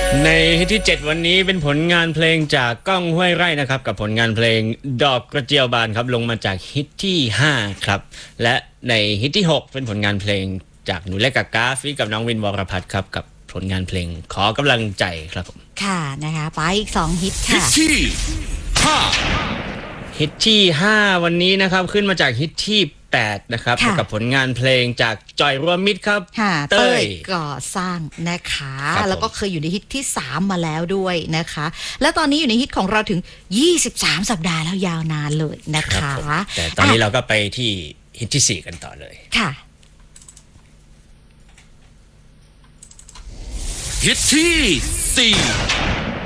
ในฮิตที่7วันนี้เป็นผลงานเพลงจากก้องห้วยไร่นะครับกับผลงานเพลงดอกกระเจียวบานครับลงมาจากฮิตที่5ครับและในฮิตที่6เป็นผลงานเพลงจากหนูเล็กกับกาฟีกับน้องวินวรพัฒน์ครับกับผลงานเพลงขอกำลังใจครับผมค่ะนะคะไปอีก2ฮิตฮิตค่ะที่ฮิตที่5วันนี้นะครับขึ้นมาจากฮิตที่8นะครับกับผลงานเพลงจากจอยรวมมิตรครับเต้ยก่อสร้างนะคะแล้วก็เคยอยู่ในฮิตที่3มาแล้วด้วยนะคะและตอนนี้อยู่ในฮิตของเราถึง23สัปดาห์แล้วยาวนานเลยนะคะแต่ตอนนี้เราก็ไปที่ฮิตที่4กันต่อเลยค่ะฮิตที่4